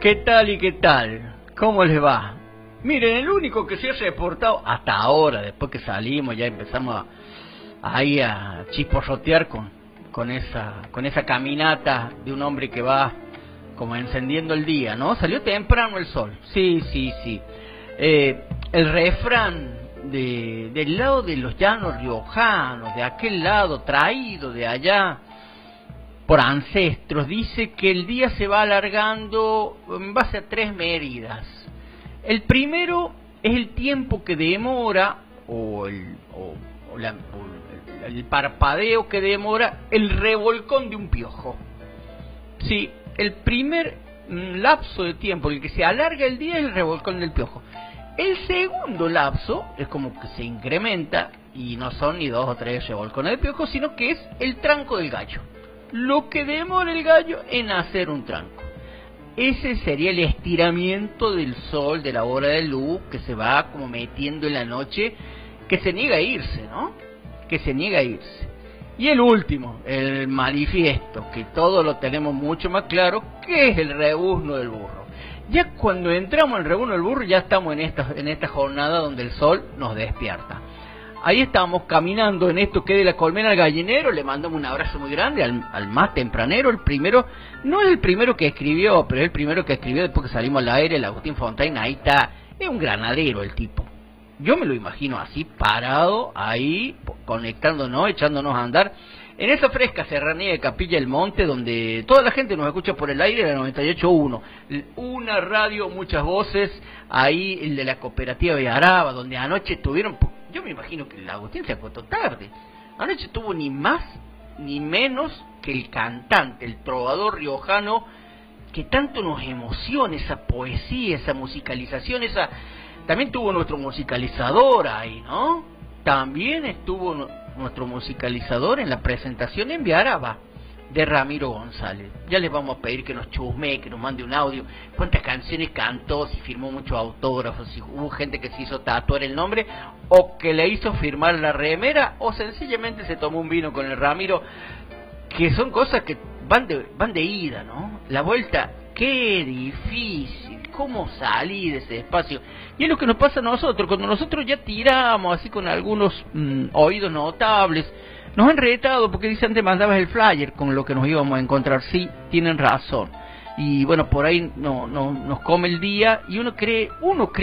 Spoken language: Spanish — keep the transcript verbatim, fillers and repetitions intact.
¿Qué tal y qué tal? ¿Cómo les va? Miren, el único que se ha reportado hasta ahora, después que salimos, ya empezamos a, ahí a chisporrotear con, con esa, con esa caminata de un hombre que va como encendiendo el día, ¿no? Salió temprano el sol. Sí, sí, sí. Eh, el refrán de, del lado de los llanos riojanos, de aquel lado, traído de allá por ancestros, dice que el día se va alargando en base a tres medidas. El primero es el tiempo que demora, o el, o, o la, o el, el parpadeo que demora el revolcón de un piojo. Sí, el primer lapso de tiempo en el que se alarga el día es el revolcón del piojo. El segundo lapso es como que se incrementa y no son ni dos o tres revolcones del piojo, sino que es el tranco del gallo. Lo que demora el gallo en hacer un tranco. Ese sería el estiramiento del sol, de la hora de luz, que se va como metiendo en la noche, que se niega a irse, ¿no? Que se niega a irse. Y el último, el manifiesto, que todos lo tenemos mucho más claro, que es el rebuzno del burro. Ya cuando entramos en el rebuzno del burro, ya estamos en esta, en esta jornada donde el sol nos despierta. Ahí estábamos caminando en esto que de la colmena al gallinero, le mandamos un abrazo muy grande al, al más tempranero, el primero, no es el primero que escribió, pero es el primero que escribió después que salimos al aire, el Agustín Fontaine, ahí está, es un granadero el tipo. Yo me lo imagino así, parado, ahí, conectándonos, echándonos a andar, en esa fresca serranía de Capilla del Monte, donde toda la gente nos escucha por el aire, de la noventa y ocho punto uno. Una radio, muchas voces, ahí el de la cooperativa de Araba, donde anoche estuvieron, yo me imagino que el Agustín se acostó tarde, anoche estuvo ni más ni menos que el cantante, el trovador riojano, que tanto nos emociona, esa poesía, esa musicalización, esa... También tuvo nuestro musicalizador ahí, ¿no? También estuvo no, nuestro musicalizador en la presentación en Viaraba de Ramiro González. Ya les vamos a pedir que nos chusme, que nos mande un audio, cuántas canciones cantó, si firmó muchos autógrafos, si hubo gente que se hizo tatuar el nombre, o que le hizo firmar la remera, o sencillamente se tomó un vino con el Ramiro, que son cosas que van de, van de ida, ¿no? La vuelta, qué difícil, cómo salir de ese espacio. Y es lo que nos pasa a nosotros, cuando nosotros ya tiramos así con algunos mmm, oídos notables, nos han retado porque dicen antes mandabas el flyer con lo que nos íbamos a encontrar. Sí, tienen razón. Y bueno, por ahí no, no, nos come el día y uno cree, uno cree